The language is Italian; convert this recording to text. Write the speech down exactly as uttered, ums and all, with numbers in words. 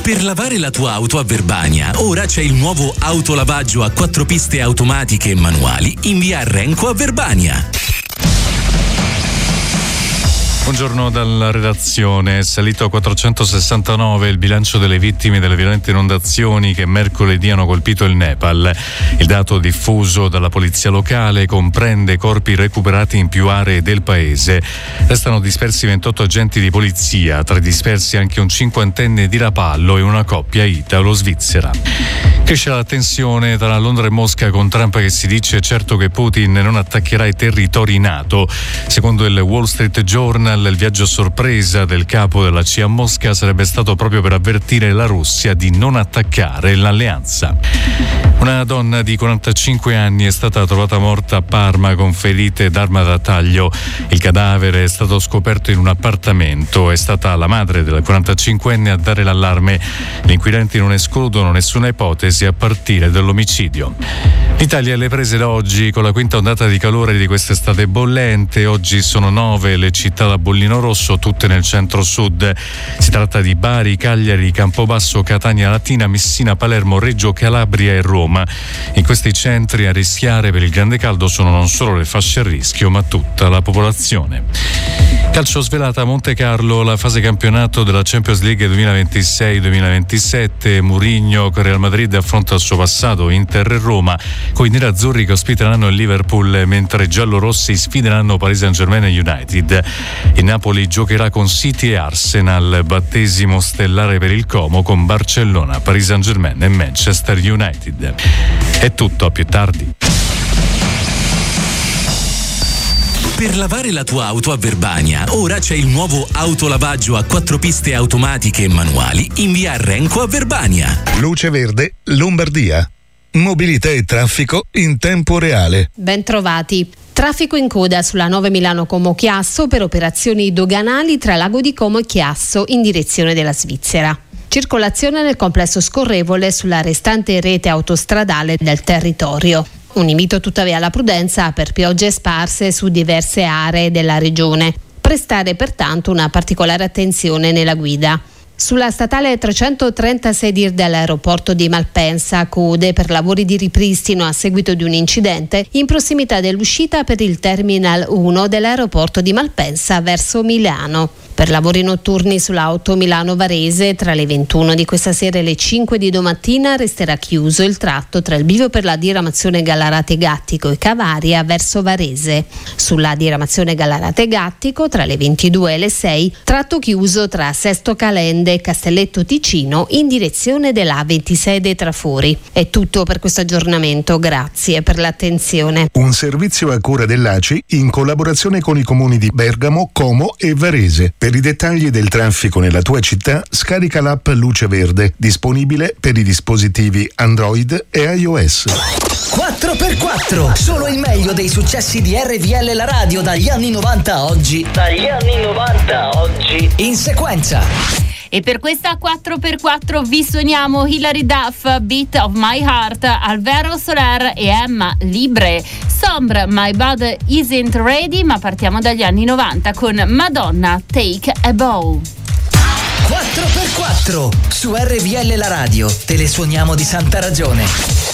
Per lavare la tua auto a Verbania, ora c'è il nuovo autolavaggio a quattro piste automatiche e manuali in via Renco a Verbania. Buongiorno dalla redazione. È salito a quattrocentosessantanove il bilancio delle vittime delle violente inondazioni che mercoledì hanno colpito il Nepal. Il dato diffuso dalla polizia locale comprende corpi recuperati in più aree del paese. Restano dispersi ventotto agenti di polizia, tra i dispersi anche un cinquantenne di Rapallo e una coppia italo-svizzera. Cresce la tensione tra Londra e Mosca, con Trump che si dice certo che Putin non attaccherà i territori NATO. Secondo il Wall Street Journal, il viaggio a sorpresa del capo della C I A a Mosca sarebbe stato proprio per avvertire la Russia di non attaccare l'alleanza. Una donna di quarantacinque anni è stata trovata morta a Parma con ferite d'arma da taglio. Il cadavere è stato scoperto in un appartamento. È stata la madre del quarantacinquenne a dare l'allarme. Gli inquirenti non escludono nessuna ipotesi a partire dall'omicidio. L'Italia alle prese da oggi con la quinta ondata di calore di quest'estate bollente. Oggi sono nove le città da bollino rosso, tutte nel centro-sud. Si tratta di Bari, Cagliari, Campobasso, Catania, Latina, Messina, Palermo, Reggio Calabria e Roma. In questi centri a rischiare per il grande caldo sono non solo le fasce a rischio, ma tutta la popolazione. Calcio svelata a Monte Carlo la fase campionato della Champions League duemilaventisei duemilaventisette. Mourinho con Real Madrid affronta il suo passato, Inter e Roma. Con i nerazzurri che ospiteranno il Liverpool, mentre i giallorossi sfideranno Paris Saint-Germain e United. Il Napoli giocherà con City e Arsenal, battesimo stellare per il Como con Barcellona, Paris Saint-Germain e Manchester United. È tutto, a più tardi. Per lavare la tua auto a Verbania, ora c'è il nuovo autolavaggio a quattro piste automatiche e manuali in via Renco a Verbania. Luce Verde, Lombardia. Mobilità e traffico in tempo reale. Ben trovati. Traffico in coda sulla nove Milano-Como-Chiasso per operazioni doganali tra Lago di Como e Chiasso in direzione della Svizzera. Circolazione nel complesso scorrevole sulla restante rete autostradale del territorio. Un invito tuttavia alla prudenza per piogge sparse su diverse aree della regione. Prestare pertanto una particolare attenzione nella guida. Sulla statale trecentotrentasei D I R dell'aeroporto di Malpensa, code per lavori di ripristino a seguito di un incidente in prossimità dell'uscita per il Terminal uno dell'aeroporto di Malpensa verso Milano. Per lavori notturni sull'auto Milano-Varese, tra le ventuno di questa sera e le cinque di domattina resterà chiuso il tratto tra il bivio per la diramazione Gallarate-Gattico e Cavaria verso Varese. Sulla diramazione Gallarate-Gattico, tra le ventidue e le sei, tratto chiuso tra Sesto Calende e Castelletto Ticino in direzione della A ventisei dei Trafori. È tutto per questo aggiornamento, grazie per l'attenzione. Un servizio a cura dell'A C I in collaborazione con i comuni di Bergamo, Como e Varese. Per i dettagli del traffico nella tua città, scarica l'app Luce Verde, disponibile per i dispositivi Android e iOS. quattro per quattro, solo il meglio dei successi di R V L la radio dagli anni novanta a oggi. Dagli anni novanta a oggi. In sequenza. E per questa quattro per quattro vi suoniamo Hilary Duff, Beat of My Heart, Alvaro Soler e Emma Libre, Sombre, My Body Isn't Ready, ma partiamo dagli anni novanta con Madonna, Take a Bow. quattro per quattro su R V L la radio, te le suoniamo di santa ragione.